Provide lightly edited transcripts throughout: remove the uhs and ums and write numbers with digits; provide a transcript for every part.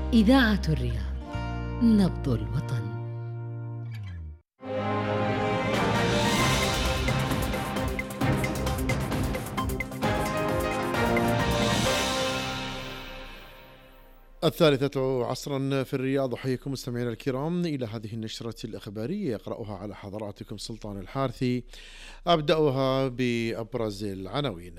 إذاعة الرياض، نبض الوطن. الثالثة عصرا في الرياض. أحييكم مستمعينا الكرام إلى هذه النشرة الإخبارية يقرأها على حضراتكم سلطان الحارثي. أبدأها بأبرز العناوين.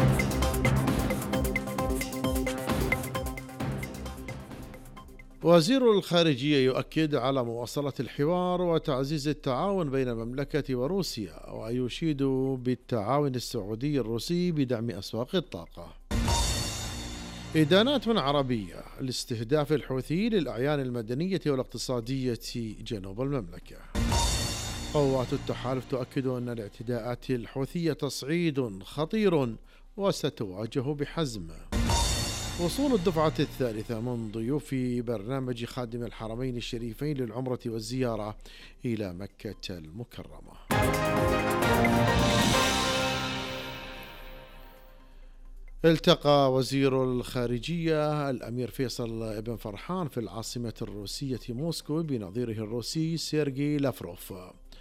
وزير الخارجية يؤكد على مواصلة الحوار وتعزيز التعاون بين المملكة وروسيا، ويشيد بالتعاون السعودي الروسي بدعم أسواق الطاقة. إدانات عربية لاستهداف الحوثي للأعيان المدنية والاقتصادية جنوب المملكة. قوات التحالف تؤكد أن الاعتداءات الحوثية تصعيد خطير وستواجه بحزم. وصول الدفعة الثالثة من ضيوف برنامج خادم الحرمين الشريفين للعمرة والزيارة إلى مكة المكرمة. التقى وزير الخارجية الأمير فيصل بن فرحان في العاصمة الروسية موسكو بنظيره الروسي سيرجي لافروف.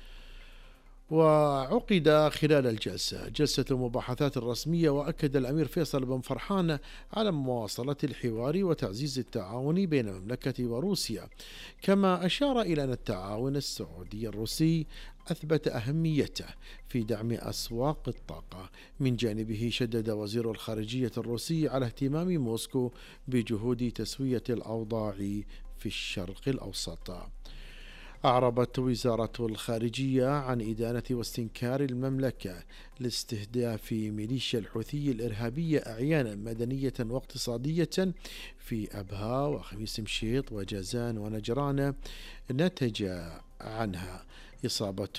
وعقد خلال الجلسة جلسة المباحثات الرسمية، وأكد الأمير فيصل بن فرحان على مواصلة الحوار وتعزيز التعاون بين المملكة وروسيا، كما أشار إلى أن التعاون السعودي الروسي أثبت أهميته في دعم أسواق الطاقة. من جانبه شدد وزير الخارجية الروسي على اهتمام موسكو بجهود تسوية الأوضاع في الشرق الأوسط. أعربت وزارة الخارجية عن إدانة واستنكار المملكة لاستهداف ميليشيا الحوثي الإرهابية أعيانا مدنية واقتصادية في أبها وخميس مشيط وجازان ونجران، نتج عنها إصابة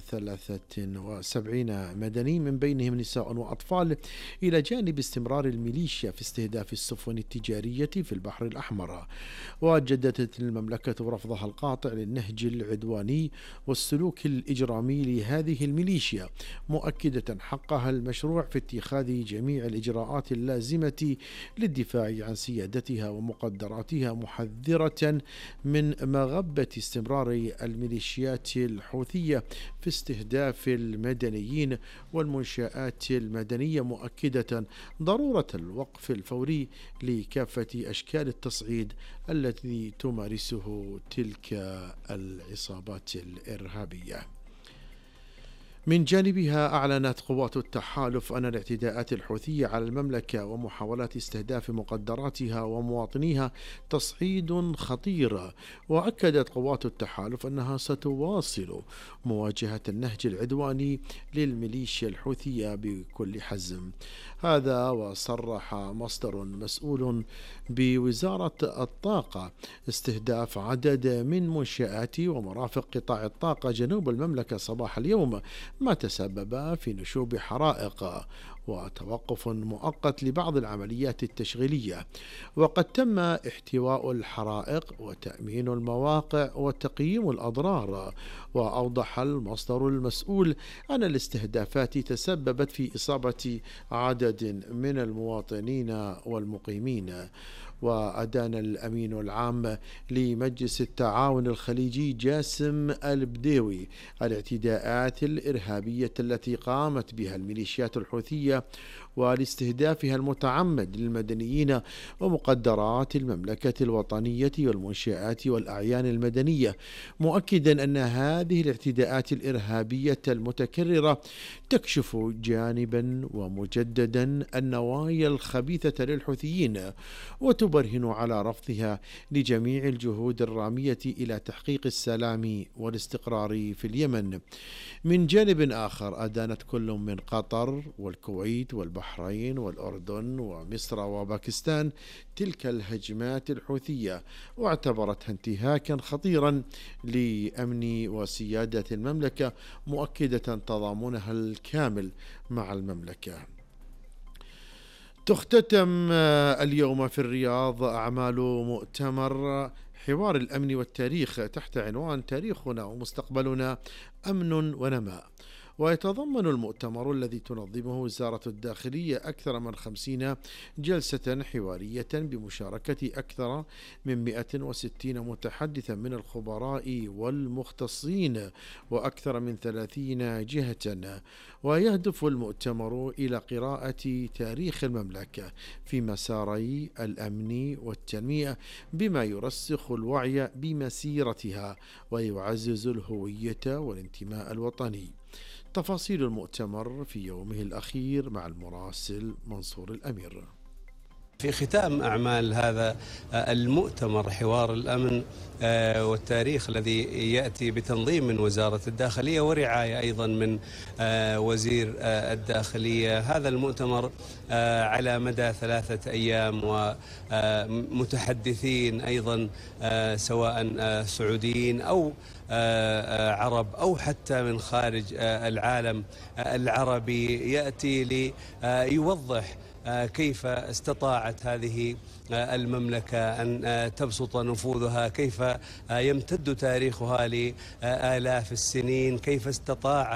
73 مدني من بينهم نساء وأطفال، إلى جانب استمرار الميليشيا في استهداف السفن التجارية في البحر الأحمر. وجددت المملكة رفضها القاطع للنهج العدواني والسلوك الإجرامي لهذه الميليشيا، مؤكدة حقها المشروع في اتخاذ جميع الإجراءات اللازمة للدفاع عن سيادتها ومقدراتها، محذرة من مغبة استمرار الميليشيات الحوثية في استهداف المدنيين والمنشآت المدنية، مؤكدة ضرورة الوقف الفوري لكافة أشكال التصعيد التي تمارسه تلك العصابات الإرهابية. من جانبها أعلنت قوات التحالف أن الاعتداءات الحوثية على المملكة ومحاولات استهداف مقدراتها ومواطنيها تصعيد خطير، وأكدت قوات التحالف أنها ستواصل مواجهة النهج العدواني للميليشيا الحوثية بكل حزم. هذا وصرح مصدر مسؤول بوزارة الطاقة استهداف عدد من منشآت ومرافق قطاع الطاقة جنوب المملكة صباح اليوم، ما تسبب في نشوب حرائق وتوقف مؤقت لبعض العمليات التشغيلية. وقد تم احتواء الحرائق وتأمين المواقع وتقييم الأضرار. وأوضح المصدر المسؤول أن الاستهدافات تسببت في إصابة عدد من المواطنين والمقيمين. وأدان الأمين العام لمجلس التعاون الخليجي جاسم البديوي الاعتداءات الإرهابية التي قامت بها الميليشيات الحوثية ولاستهدافها المتعمد للمدنيين ومقدرات المملكة الوطنية والمنشآت والأعيان المدنية، مؤكدا أن هذه الاعتداءات الإرهابية المتكررة تكشف جانبا ومجددا النوايا الخبيثة للحوثيين، وتبرهن على رفضها لجميع الجهود الرامية إلى تحقيق السلام والاستقرار في اليمن. من جانب آخر أدانت كل من قطر والكويت والبحرين والأردن ومصر وباكستان تلك الهجمات الحوثية، واعتبرتها انتهاكا خطيرا لأمن وسيادة المملكة، مؤكدة تضامنها الكامل مع المملكة. تختتم اليوم في الرياض أعمال مؤتمر حوار الأمن والتاريخ تحت عنوان تاريخنا ومستقبلنا أمن ونماء. ويتضمن المؤتمر الذي تنظمه وزارة الداخلية أكثر من 50 جلسة حوارية بمشاركة أكثر من 160 متحدثا من الخبراء والمختصين وأكثر من 30 جهة. ويهدف المؤتمر إلى قراءة تاريخ المملكة في مساري الأمن والتنمية بما يرسخ الوعي بمسيرتها ويعزز الهوية والانتماء الوطني. تفاصيل المؤتمر في يومه الأخير مع المراسل منصور الأمير. في ختام أعمال هذا المؤتمر حوار الأمن والتاريخ الذي يأتي بتنظيم من وزارة الداخلية ورعاية أيضا من وزير الداخلية، هذا المؤتمر على مدى 3 أيام ومتحدثين أيضا سواء سعوديين أو عرب أو حتى من خارج العالم العربي يأتي ليوضح كيف استطاعت هذه المملكة أن تبسط نفوذها، كيف يمتد تاريخها لآلاف السنين، كيف استطاع